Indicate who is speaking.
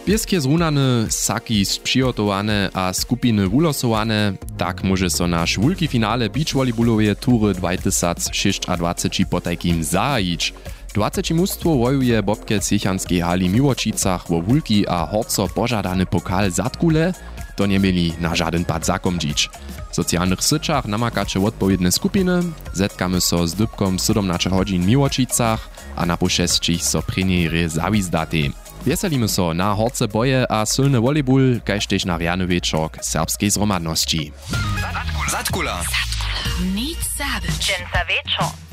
Speaker 1: Pieske zrunane, saki sprzygotowane a skupiny ulosowane, tak może so nasz wulki finale beachvolleyballowej tury 2026 potajkim zajić. 20 mustwo wojuje Bobke Ciechanskiej hali Miłočicach wo wulki a horco pożadany pokal zatkule, to nie mieli na żaden pad zakomdzić. W socjalnych syczach namakacze odpowiedne skupiny, zetkamy so z dybkom 17 godzin w Miłočicach a na pošestčich so premiery zawizdaty. Wieselimy so na horce boje a silny volleyball, kaž tež na rjany wieczork serbskiej zromadności.
Speaker 2: Zatkula.
Speaker 3: Nic zabyć.
Speaker 4: Dżęca wieczór.